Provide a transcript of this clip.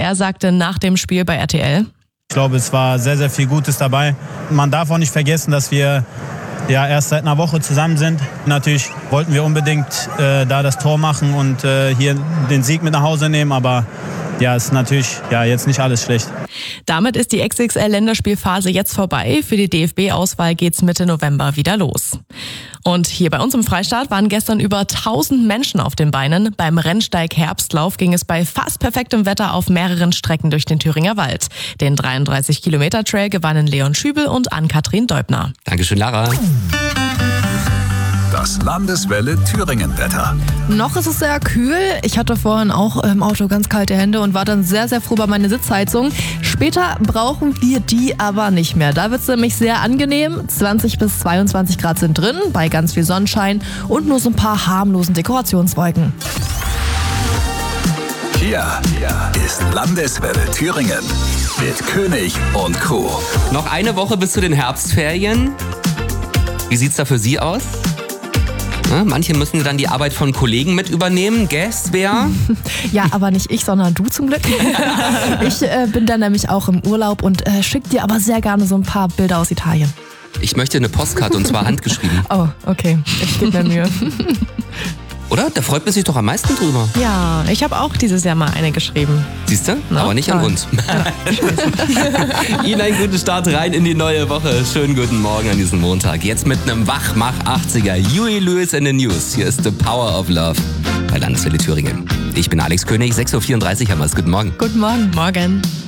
Er sagte nach dem Spiel bei RTL: Ich glaube, es war sehr, sehr viel Gutes dabei. Man darf auch nicht vergessen, dass wir erst seit einer Woche zusammen sind. Natürlich wollten wir unbedingt da das Tor machen und hier den Sieg mit nach Hause nehmen, aber ist natürlich jetzt nicht alles schlecht. Damit ist die XXL-Länderspielphase jetzt vorbei. Für die DFB-Auswahl geht's Mitte November wieder los. Und hier bei uns im Freistaat waren gestern über 1000 Menschen auf den Beinen. Beim Rennsteig Herbstlauf ging es bei fast perfektem Wetter auf mehreren Strecken durch den Thüringer Wald. Den 33-Kilometer-Trail gewannen Leon Schübel und Ann-Kathrin Deubner. Dankeschön, Lara. Das Landeswelle Thüringen-Wetter. Noch ist es sehr kühl. Ich hatte vorhin auch im Auto ganz kalte Hände und war dann sehr, sehr froh über meine Sitzheizung. Später brauchen wir die aber nicht mehr. Da wird es nämlich sehr angenehm. 20 bis 22 Grad sind drin, bei ganz viel Sonnenschein und nur so ein paar harmlosen Dekorationswolken. Hier ist Landeswelle Thüringen mit König und Crew. Noch eine Woche bis zu den Herbstferien. Wie sieht's da für Sie aus? Manche müssen dann die Arbeit von Kollegen mit übernehmen. Guess wer? Ja, aber nicht ich, sondern du zum Glück. Ich bin dann nämlich auch im Urlaub und schicke dir aber sehr gerne so ein paar Bilder aus Italien. Ich möchte eine Postkarte und zwar handgeschrieben. Oh, okay. Ich gebe mir Mühe. Oder? Da freut man sich doch am meisten drüber. Ja, ich habe auch dieses Jahr mal eine geschrieben. Siehst du? Na, aber nicht an uns. Ihnen einen guten Start rein in die neue Woche. Schönen guten Morgen an diesem Montag. Jetzt mit einem Wachmach-80er. Huey Lewis in the News. Hier ist The Power of Love bei Landeswelle Thüringen. Ich bin Alex König, 6.34 Uhr haben wir es. Guten Morgen. Guten Morgen. Morgen.